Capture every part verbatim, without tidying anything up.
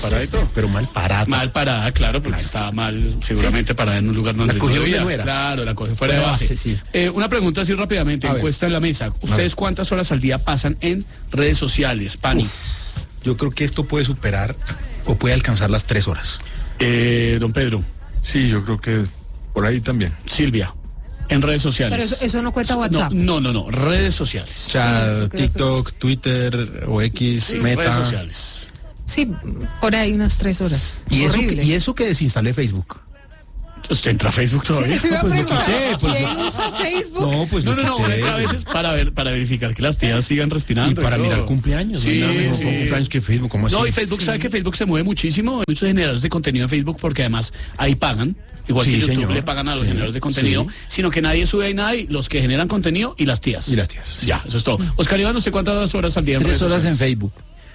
Parada y todo. Pero mal parada. Mal parada, claro, porque Claro. estaba mal, seguramente parada en un lugar donde La cogió no debía. donde no era. Claro, la cogió fuera de Fuera de base. base, sí. Eh, una pregunta así rápidamente, A ver. encuesta en la mesa. ¿Ustedes cuántas horas al día pasan en redes sociales, Pani? Yo creo que esto puede superar o puede alcanzar las tres horas. Eh, don Pedro, Sí, yo creo que por ahí también. Silvia, en redes sociales. Pero eso, eso no cuenta WhatsApp. No, no, no, no, redes sociales. O sea, Sí, yo creo TikTok, Twitter o X, Sí, Meta. redes sociales. Sí, por ahí unas tres horas. Y eso, que, Horrible. y eso que desinstalé Facebook. ¿Usted entra a Facebook Sí, todavía? eso iba a Pues lo preguntar, quité, pues ¿quién lo- usa Facebook? No, pues No, lo no, no, quité. entra a veces para ver, para verificar que las tías sigan respirando. Y para todo. mirar cumpleaños. Sí, no hay nada mejor sí. por cumpleaños que Facebook. ¿Cómo así? No, y Facebook, ¿sabe que Facebook se mueve muchísimo? Hay muchos generadores de contenido en Facebook porque además ahí pagan. Igual Sí, que YouTube señor. le pagan a los Sí, generadores de contenido, sí. sino que nadie sube ahí nadie, los que generan contenido y las tías. Y las tías, sí. Ya, eso es todo. Oscar Iván, ¿usted cuántas horas al día en Tres redes horas en sociales? Facebook.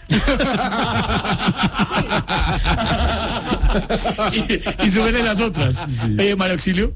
y, y súbele las otras. Eh, Mario Auxilio.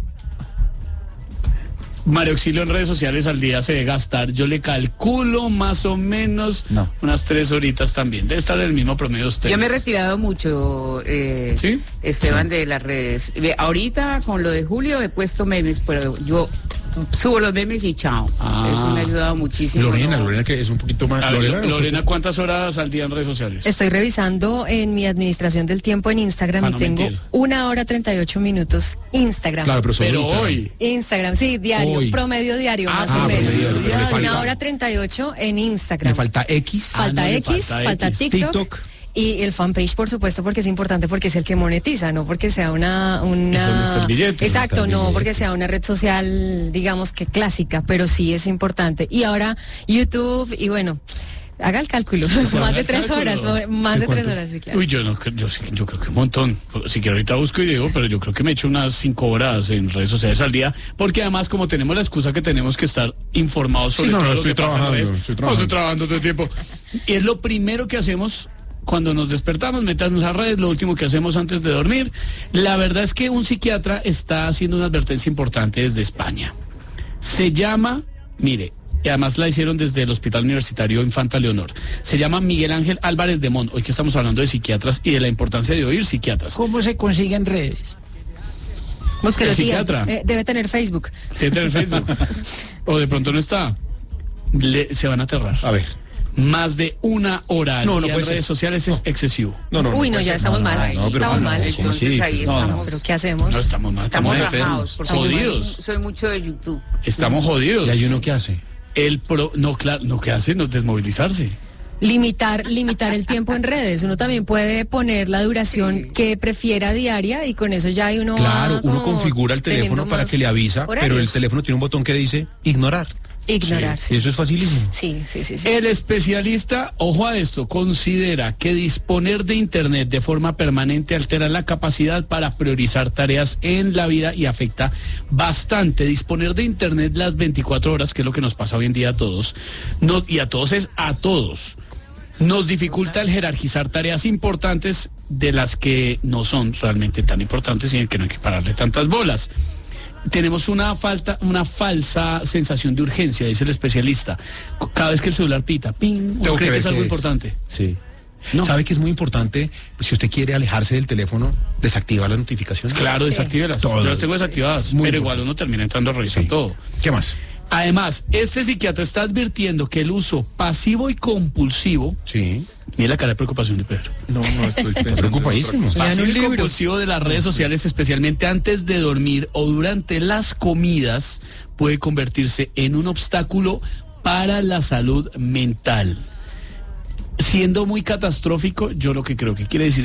Mario Auxilio en redes sociales al día se debe gastar, yo le calculo más o menos No. unas tres horitas también. Debe estar en el mismo promedio de ustedes. Yo me he retirado mucho, eh, ¿Sí? Esteban, de las redes. Ve, ahorita con lo de Julio he puesto memes, pero yo subo los memes y chao. Ah. Eso me ha ayudado muchísimo. Lorena, ¿no? Lorena que es un poquito más... A ver, Lorena, Lorena, ¿cuántas horas al día en redes sociales? Estoy revisando en mi administración del tiempo en Instagram Ah, y no tengo mentir. una hora treinta y ocho minutos Instagram. Claro, pero, solo Pero Instagram. hoy. Instagram, sí, diario, Hoy. promedio diario, Ah, más ah, o menos. promedio diario, pero le falta- Una hora treinta y ocho en Instagram. Le falta X, Ah, Falta no, le X, falta falta, X. TikTok, TikTok. y el fanpage, por supuesto, porque es importante, porque es el que monetiza, no porque sea una... una... Es donde está el billete. Exacto, Donde está el no billete. porque sea una red social, digamos que clásica, pero sí es importante. Y ahora YouTube, y bueno, haga el cálculo, más de el tres cálculo. horas, más ¿De de tres cuánto? horas, sí, claro. Uy, yo no, yo, sí- yo creo que un montón. Si quiero ahorita busco y digo, pero yo creo que me echo unas cinco horas en redes sociales al día, porque además como tenemos la excusa que tenemos que estar informados sobre Sí, no, todo no, lo estoy que pasa en trabajando, redes. estoy No, trabajando. estoy trabajando todo el tiempo. Y es lo primero que hacemos cuando nos despertamos, meternos a redes, lo último que hacemos antes de dormir. La verdad es que un psiquiatra está haciendo una advertencia importante desde España. Se llama, mire, y además la hicieron desde el Hospital Universitario Infanta Leonor. Se llama Miguel Ángel Álvarez de Mont. Hoy que estamos hablando de psiquiatras y de la importancia de oír psiquiatras. ¿Cómo se consiguen redes? Búsquelo, el tía. psiquiatra. Eh, debe tener Facebook. Tiene que tener Facebook. O de pronto no está. Le- se van a aterrar. A ver. Más de una hora al No, no día puede en ser. redes sociales es excesivo. No, no, Uy, no, puede ya ser. estamos mal. No, pero Estamos no, mal. ¿cómo Entonces así? ahí No, no. estamos, ¿Pero qué hacemos? No, estamos mal, estamos, estamos enfermos. rajados. porque Jodidos. Soy, soy mucho de YouTube. Estamos jodidos. ¿Y hay uno que hace? El pro, no, claro, no, ¿qué hace? No, desmovilizarse. Limitar, limitar el tiempo en redes. Uno también puede poner la duración que prefiera diaria y con eso ya hay uno Claro, va uno como configura el teléfono teniendo para más que le avisa, pero el horarios. teléfono tiene un botón que dice ignorar. Ignorar. Y Sí, eso es facilísimo. sí, sí, sí. sí. El especialista, ojo a esto, considera que disponer de Internet de forma permanente altera la capacidad para priorizar tareas en la vida y afecta bastante. Disponer de Internet las veinticuatro horas, que es lo que nos pasa hoy en día a todos, no, y a todos es a todos, nos dificulta el jerarquizar tareas importantes de las que no son realmente tan importantes y en que no hay que pararle tantas bolas. Tenemos una falta, una falsa sensación de urgencia, dice el especialista. Cada vez que el celular pita, ping, uno Tengo cree que ver es algo qué importante. Sí. No. ¿Sabe que es muy importante? Si usted quiere alejarse del teléfono, desactivar las notificaciones. Claro, Sí. desactívelas. Todas. Yo las tengo desactivadas, Sí, sí, sí. Muy pero importante. igual uno termina entrando a revisar Sí. todo. ¿Qué más? Además, este psiquiatra está advirtiendo que el uso pasivo y compulsivo, Sí. mira la cara de preocupación de Pedro, No, no estoy pensando. preocupadísimo. en otra cosa. pasivo un y libro. compulsivo de las redes sociales, especialmente antes de dormir o durante las comidas, puede convertirse en un obstáculo para la salud mental. Siendo muy catastrófico, yo lo que creo que quiere decir